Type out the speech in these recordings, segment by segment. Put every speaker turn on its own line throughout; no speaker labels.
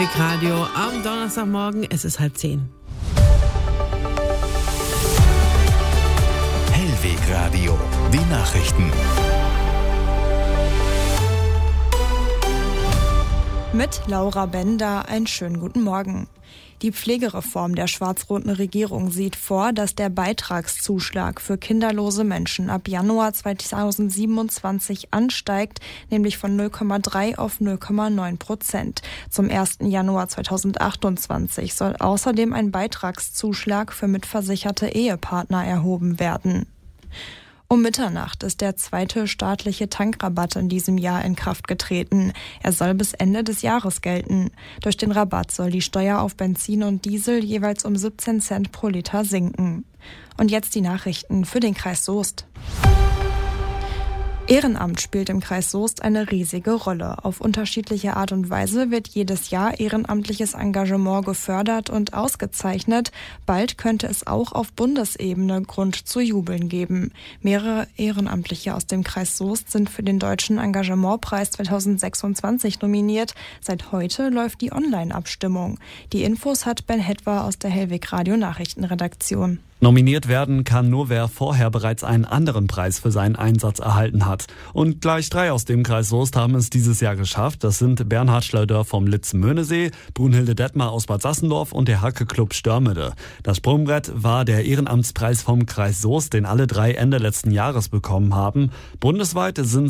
Radio am Donnerstagmorgen, es ist 9:30.
Hellweg Radio, die Nachrichten.
Mit Laura Bender einen schönen guten Morgen. Die Pflegereform der schwarz-roten Regierung sieht vor, dass der Beitragszuschlag für kinderlose Menschen ab Januar 2027 ansteigt, nämlich von 0,3 auf 0,9%. Zum 1. Januar 2028 soll außerdem ein Beitragszuschlag für mitversicherte Ehepartner erhoben werden. Um Mitternacht ist der zweite staatliche Tankrabatt in diesem Jahr in Kraft getreten. Er soll bis Ende des Jahres gelten. Durch den Rabatt soll die Steuer auf Benzin und Diesel jeweils um 17 Cent pro Liter sinken. Und jetzt die Nachrichten für den Kreis Soest. Ehrenamt spielt im Kreis Soest eine riesige Rolle. Auf unterschiedliche Art und Weise wird jedes Jahr ehrenamtliches Engagement gefördert und ausgezeichnet. Bald könnte es auch auf Bundesebene Grund zu jubeln geben. Mehrere Ehrenamtliche aus dem Kreis Soest sind für den Deutschen Engagementpreis 2026 nominiert. Seit heute läuft die Online-Abstimmung. Die Infos hat Ben Hetwer aus der Hellweg Radio Nachrichtenredaktion.
Nominiert werden kann nur, wer vorher bereits einen anderen Preis für seinen Einsatz erhalten hat. Und gleich 3 aus dem Kreis Soest haben es dieses Jahr geschafft. Das sind Bernhard Schleuder vom Litz-Möhnesee, Brunhilde Detmar aus Bad Sassendorf und der Hacke-Club Störmede. Das Sprungbrett war der Ehrenamtspreis vom Kreis Soest, den alle 3 Ende letzten Jahres bekommen haben. Bundesweit sind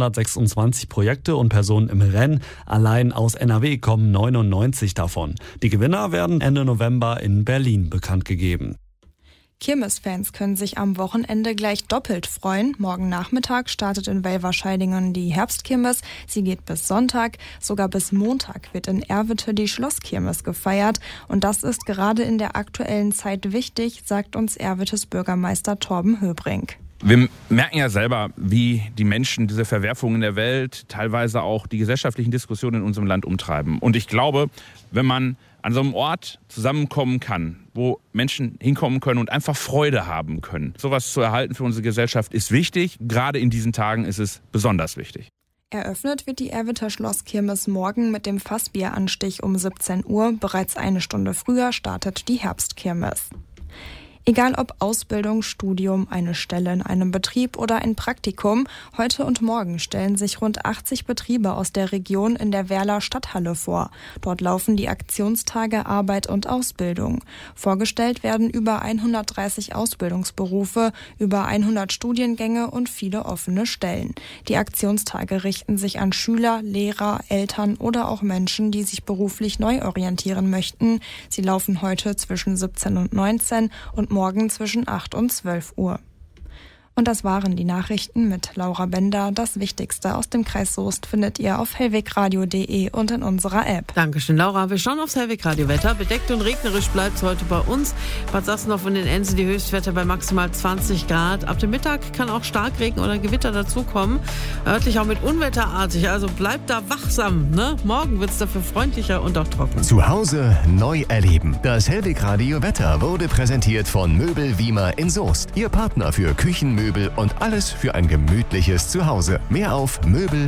626 Projekte und Personen im Rennen. Allein aus NRW kommen 99 davon. Die Gewinner werden Ende November in Berlin bekannt gegeben.
Kirmesfans können sich am Wochenende gleich doppelt freuen. Morgen Nachmittag startet in Welverscheidingen die Herbstkirmes. Sie geht bis Sonntag. Sogar bis Montag wird in Erwitte die Schlosskirmes gefeiert. Und das ist gerade in der aktuellen Zeit wichtig, sagt uns Erwittes Bürgermeister Torben Höbrink.
Wir merken ja selber, wie die Menschen diese Verwerfungen in der Welt, teilweise auch die gesellschaftlichen Diskussionen in unserem Land umtreiben. Und ich glaube, wenn man an so einem Ort zusammenkommen kann, wo Menschen hinkommen können und einfach Freude haben können, sowas zu erhalten für unsere Gesellschaft ist wichtig. Gerade in diesen Tagen ist es besonders wichtig.
Eröffnet wird die Erwitter Schlosskirmes morgen mit dem Fassbieranstich um 17 Uhr. Bereits eine Stunde früher startet die Herbstkirmes. Egal ob Ausbildung, Studium, eine Stelle in einem Betrieb oder ein Praktikum, heute und morgen stellen sich rund 80 Betriebe aus der Region in der Werler Stadthalle vor. Dort laufen die Aktionstage Arbeit und Ausbildung. Vorgestellt werden über 130 Ausbildungsberufe, über 100 Studiengänge und viele offene Stellen. Die Aktionstage richten sich an Schüler, Lehrer, Eltern oder auch Menschen, die sich beruflich neu orientieren möchten. Sie laufen heute zwischen 17 und 19 und morgen zwischen 8 und 12 Uhr. Und das waren die Nachrichten mit Laura Bender. Das Wichtigste aus dem Kreis Soest findet ihr auf hellwegradio.de und in unserer App.
Dankeschön, Laura. Wir schauen aufs Hellweg-Radio-Wetter. Bedeckt und regnerisch bleibt es heute bei uns. Bad Sassendorf und den Ensen die Höchstwerte bei maximal 20 Grad. Ab dem Mittag kann auch Starkregen oder Gewitter dazukommen. Örtlich auch mit unwetterartig. Also bleibt da wachsam. Ne? Morgen wird es dafür freundlicher und auch trocken.
Zu Hause neu erleben. Das Hellweg Radio Wetter wurde präsentiert von Möbel Wiemer in Soest. Ihr Partner für Küchenmöbel und alles für ein gemütliches Zuhause. Mehr auf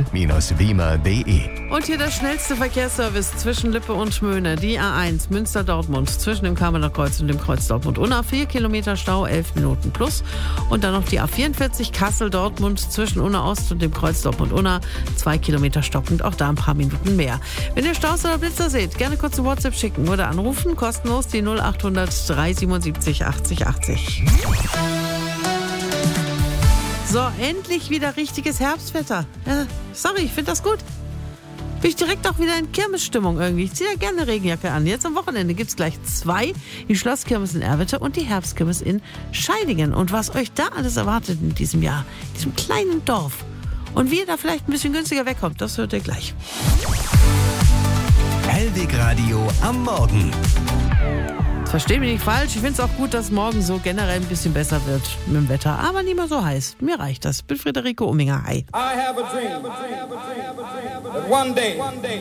möbel-wiemer.de.
Und hier der schnellste Verkehrsservice zwischen Lippe und Schmöhne. Die A1 Münster-Dortmund zwischen dem Kamener Kreuz und dem Kreuz Dortmund-Unna. 4 Kilometer Stau, 11 Minuten plus. Und dann noch die A44 Kassel-Dortmund zwischen Unna Ost und dem Kreuz Dortmund-Unna. 2 Kilometer stockend, auch da ein paar Minuten mehr. Wenn ihr Staus oder Blitzer seht, gerne kurz eine WhatsApp schicken oder anrufen. Kostenlos die 0800 377 80 80. So, endlich wieder richtiges Herbstwetter. Ja, sorry, ich finde das gut. Bin ich direkt auch wieder in Kirmesstimmung irgendwie. Ich ziehe ja gerne eine Regenjacke an. Jetzt am Wochenende gibt es gleich 2. Die Schlosskirmes in Erwitte und die Herbstkirmes in Scheidingen. Und was euch da alles erwartet in diesem Jahr, in diesem kleinen Dorf. Und wie ihr da vielleicht ein bisschen günstiger wegkommt, das hört ihr gleich.
Hellweg Radio am Morgen.
Versteht mich nicht falsch, ich finde es auch gut, dass morgen so generell ein bisschen besser wird mit dem Wetter, aber nicht mehr so heiß. Mir reicht das. Ich bin Friederike Umminger. Hi.
I have a dream that one day